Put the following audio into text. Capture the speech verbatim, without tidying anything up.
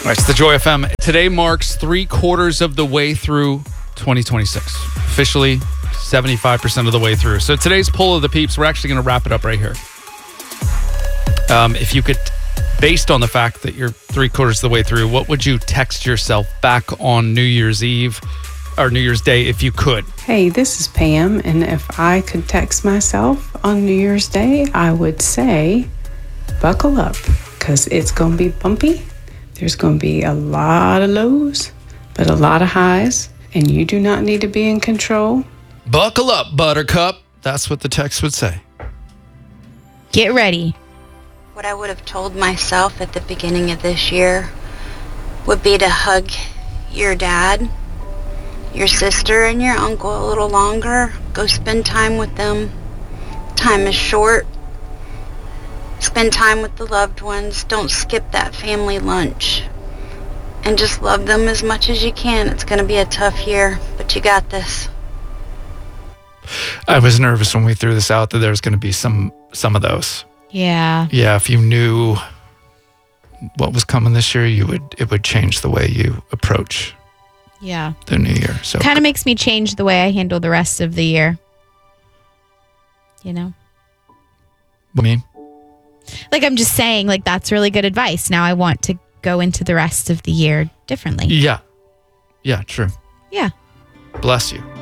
All right, it's the Joy F M. Today marks three quarters of the way through twenty twenty-six. Officially seventy-five percent of the way through. So today's poll of the peeps, we're actually going to wrap it up right here. Um, if you could, based on the fact that you're three quarters of the way through, what would you text yourself back on New Year's Eve or New Year's Day if you could? Hey, this is Pam, and if I could text myself on New Year's Day, I would say, buckle up, because it's going to be bumpy. There's going to be a lot of lows, but a lot of highs, and you do not need to be in control. Buckle up, Buttercup. That's what the text would say. Get ready. What I would have told myself at the beginning of this year would be to hug your dad, your sister, and your uncle a little longer. Go spend time with them. Time is short. Spend time with the loved ones. Don't skip that family lunch. And just love them as much as you can. It's going to be a tough year, but you got this. I was nervous when we threw this out that there was going to be some some of those. Yeah. Yeah, if you knew what was coming this year, you would it would change the way you approach Yeah. the new year. So Kind of makes me change the way I handle the rest of the year. You know? What do you mean? Like, I'm just saying, like, that's really good advice. Now I want to go into the rest of the year differently. Yeah. Yeah, true. Yeah. Bless you.